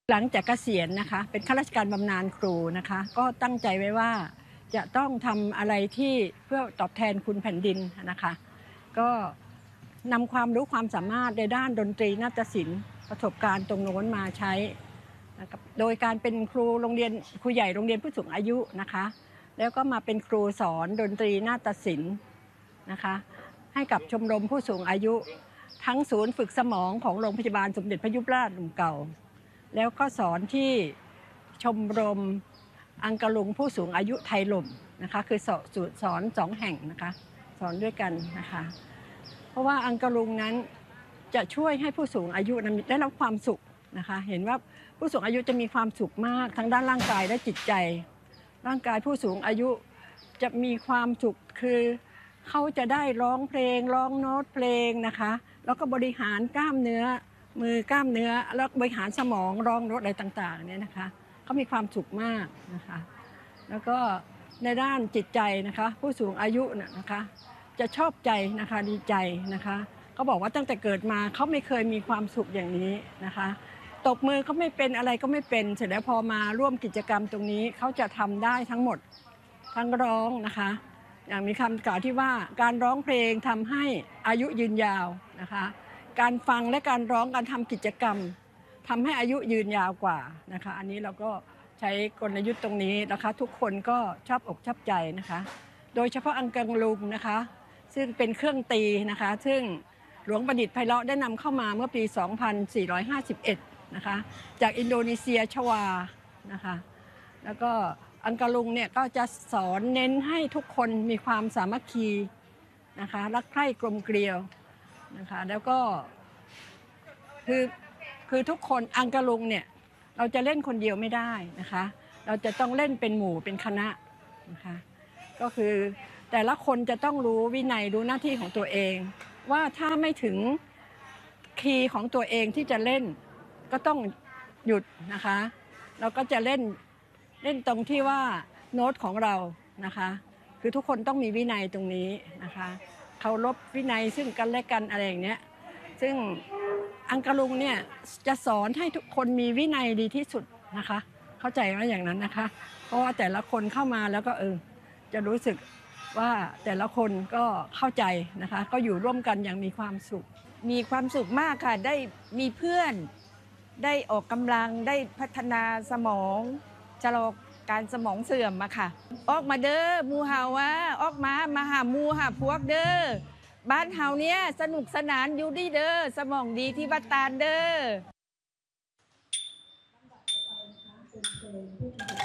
หลังจากเกษียณนะคะเป็นข้าราชการบำนาญครูนะคะก็ตั้งใจไว้ว่าจะต้องทำอะไรที่เพื่อตอบแทนคุณแผ่นดินนะคะก็นำความรู้ความสามารถในด้านดนตรีนาฏศิลป์ประสบการณ์ตรงโน้นมาใช้โดยการเป็นครูโรงเรียนครูใหญ่โรงเรียนผู้สูงอายุนะคะแล้วก็มาเป็นครูสอนดนตรีนาฏศิลป์นะคะให้กับชมรมผู้สูงอายุทั้งศูนย์ฝึกสมองของโรงพยาบาลสมเด็จพระยุพราชหนุ่มเก่าแล้วก็สอนที่ชมรมอังกะลุงผู้สูงอายุไทยลมนะคะคือสอน2 แห่งนะคะสอนด้วยกันนะคะเพราะว่าอังกะลุงนั้นจะช่วยให้ผู้สูงอายุได้รับความสุขนะคะเห็นว่าผู้สูงอายุจะมีความสุขมากทั้งด้านร่างกายและจิตใจร่างกายผู้สูงอายุจะมีความสุขคือเขาจะได้ร้องเพลงร้องโน้ตเพลงนะคะแล้วก็บริหารกล้ามเนื้อมือกล้ามเนื้อแล้วบริหารสมองร้องโน้ตอะไรต่างๆเนี่ยนะคะเขามีความสุขมากนะคะแล้วก็ในด้านจิตใจนะคะผู้สูงอายุนะคะจะชอบใจนะคะดีใจนะคะเขาบอกว่าตั้งแต่เกิดมาเขาไม่เคยมีความสุขอย่างนี้นะคะตบมือก็ไม่เป็นอะไรก็ไม่เป็นเสร็จแล้วพอมาร่วมกิจกรรมตรงนี้เขาจะทำได้ทั้งหมดทั้งร้องนะคะอย่างมีคำกล่าวที่ว่าการร้องเพลงทำให้อายุยืนยาวนะคะการฟังและการร้องการทำกิจกรรมทำให้อายุยืนยาวกว่านะคะอันนี้เราก็ใช้กลยุทธ์ตรงนี้นะคะทุกคนก็ชอบอกชอบใจนะคะโดยเฉพาะอังกังลุงนะคะซึ่งเป็นเครื่องตีนะคะซึ่งหลวงประดิษฐ์ไพเราะได้นำเข้ามาเมื่อปี 2451 นะคะจากอินโดนีเซียชวานะคะแล้วก็อังกะลุงเนี่ยก็จะสอนเน้นให้ทุกคนมีความสามัคคีนะคะรักใคร่กลมเกลียวนะคะแล้วก็คือทุกคนอังกะลุงเนี่ยเราจะเล่นคนเดียวไม่ได้นะคะเราจะต้องเล่นเป็นหมู่เป็นคณะนะคะก็คือแต่ละคนจะต้องรู้วินัยรู้หน้าที่ของตัวเองว่าถ้าไม่ถึงคีย์ของตัวเองที่จะเล่นก็ต้องหยุดนะคะเราก็จะเล่นตรงที่ว่าโน้ตของเรานะคะคือทุกคนต้องมีวินัยตรงนี้นะคะเคารพวินัยซึ่งกันและกันอะไรอย่างเนี้ยซึ่งอังกะลุงเนี่ยจะสอนให้ทุกคนมีวินัยดีที่สุดนะคะเข้าใจว่าอย่างนั้นนะคะเพราะว่าแต่ละคนเข้ามาแล้วก็จะรู้สึกว่าแต่ละคนก็เข้าใจนะคะก็อยู่ร่วมกันอย่างมีความสุขมากค่ะได้มีเพื่อนได้ออกกำลังได้พัฒนาสมองชะลอการสมองเสื่อมมาค่ะออกมาเด้อมูเฮาวะออกมาหามูหาพวกเด้อบ้านเฮาเนี้ยสนุกสนานอยู่ดีเด้อสมองดีที่วัดตาลเด้อ